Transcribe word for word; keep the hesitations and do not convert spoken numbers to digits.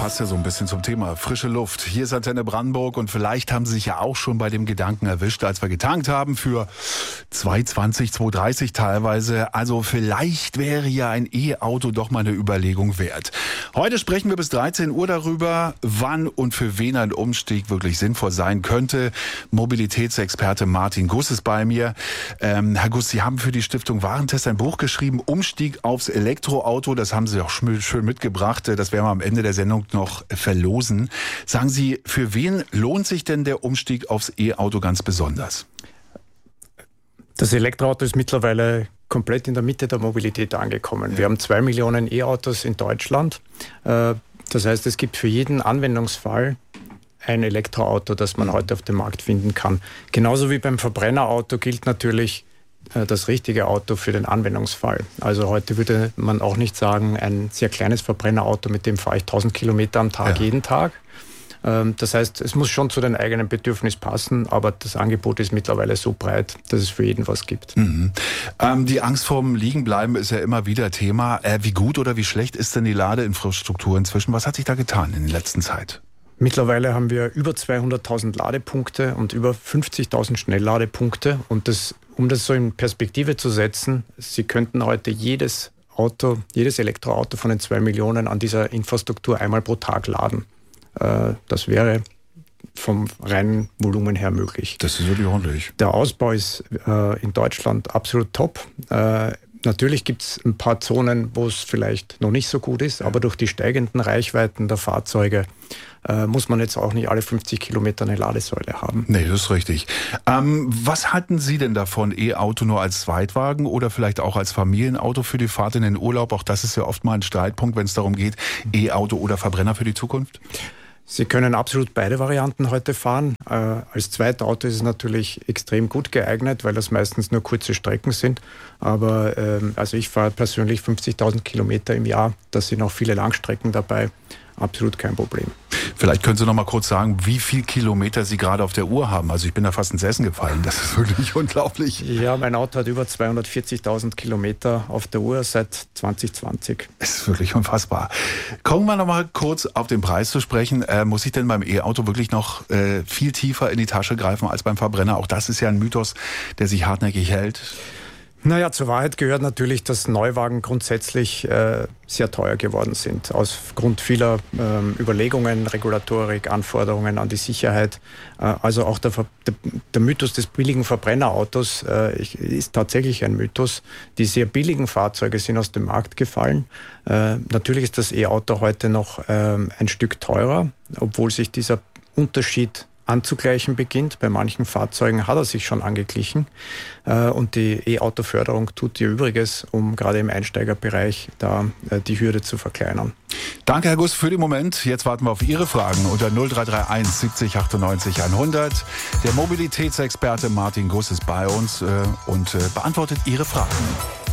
passt ja so ein bisschen zum Thema frische Luft. Hier ist Antenne Brandenburg und vielleicht haben Sie sich ja auch schon bei dem Gedanken erwischt, als wir getankt haben für zwei zwanzig, zwei dreißig teilweise. Also vielleicht wäre ja ein E-Auto doch mal eine Überlegung wert. Heute sprechen wir bis dreizehn Uhr darüber, wann und für wen ein Umstieg wirklich sinnvoll sein könnte. Mobilitätsexperte Martin Guss ist bei mir. Ähm, Herr Guss, Sie haben für die Stiftung Warentest ein Buch geschrieben, Umstieg aufs Elektroauto. Das haben Sie auch schön mitgebracht. Das werden wir am Ende der Sendung noch verlosen. Sagen Sie, für wen lohnt sich denn der Umstieg aufs E-Auto ganz besonders? Das Elektroauto ist mittlerweile komplett in der Mitte der Mobilität angekommen. Ja. Wir haben zwei Millionen E-Autos in Deutschland. Das heißt, es gibt für jeden Anwendungsfall ein Elektroauto, das man heute auf dem Markt finden kann. Genauso wie beim Verbrennerauto gilt natürlich das richtige Auto für den Anwendungsfall. Also heute würde man auch nicht sagen, ein sehr kleines Verbrennerauto, mit dem fahre ich tausend Kilometer am Tag, ja. jeden Tag. Das heißt, es muss schon zu den eigenen Bedürfnissen passen, aber das Angebot ist mittlerweile so breit, dass es für jeden was gibt. Mhm. Ähm, die Angst vorm Liegenbleiben ist ja immer wieder Thema. Äh, wie gut oder wie schlecht ist denn die Ladeinfrastruktur inzwischen? Was hat sich da getan in der letzten Zeit? Mittlerweile haben wir über zweihunderttausend Ladepunkte und über fünfzigtausend Schnellladepunkte. Und das, um das so in Perspektive zu setzen, Sie könnten heute jedes Auto, jedes Elektroauto von den zwei Millionen an dieser Infrastruktur einmal pro Tag laden. Das wäre vom reinen Volumen her möglich. Das ist wirklich ordentlich. Der Ausbau ist äh, in Deutschland absolut top. Äh, natürlich gibt es ein paar Zonen, wo es vielleicht noch nicht so gut ist, aber durch die steigenden Reichweiten der Fahrzeuge äh, muss man jetzt auch nicht alle fünfzig Kilometer eine Ladesäule haben. Nee, das ist richtig. Ähm, was halten Sie denn davon, E-Auto nur als Zweitwagen oder vielleicht auch als Familienauto für die Fahrt in den Urlaub? Auch das ist ja oft mal ein Streitpunkt, wenn es darum geht, E-Auto oder Verbrenner für die Zukunft? Sie können absolut beide Varianten heute fahren. Äh, als Zweitauto ist es natürlich extrem gut geeignet, weil das meistens nur kurze Strecken sind. Aber ähm, also ich fahre persönlich fünfzigtausend Kilometer im Jahr. Da sind auch viele Langstrecken dabei. Absolut kein Problem. Vielleicht können Sie noch mal kurz sagen, wie viel Kilometer Sie gerade auf der Uhr haben. Also ich bin da fast ins Essen gefallen. Das ist wirklich unglaublich. Ja, mein Auto hat über zweihundertvierzigtausend Kilometer auf der Uhr seit zwanzig zwanzig. Das ist wirklich unfassbar. Kommen wir noch mal kurz auf den Preis zu sprechen. Äh, muss ich denn beim E-Auto wirklich noch äh, viel tiefer in die Tasche greifen als beim Verbrenner? Auch das ist ja ein Mythos, der sich hartnäckig hält. Naja, zur Wahrheit gehört natürlich, dass Neuwagen grundsätzlich äh, sehr teuer geworden sind. Aufgrund vieler ähm, Überlegungen, Regulatorik, Anforderungen an die Sicherheit. Äh, also auch der, der, der Mythos des billigen Verbrennerautos äh, ist tatsächlich ein Mythos. Die sehr billigen Fahrzeuge sind aus dem Markt gefallen. Äh, natürlich ist das E-Auto heute noch ähm, ein Stück teurer, obwohl sich dieser Unterschied anzugleichen beginnt. Bei manchen Fahrzeugen hat er sich schon angeglichen. Und die E-Auto-Förderung tut ihr Übriges, um gerade im Einsteigerbereich da die Hürde zu verkleinern. Danke, Herr Guss, für den Moment. Jetzt warten wir auf Ihre Fragen unter null drei drei eins siebzig achtundneunzig hundert. Der Mobilitätsexperte Martin Guss ist bei uns und beantwortet Ihre Fragen.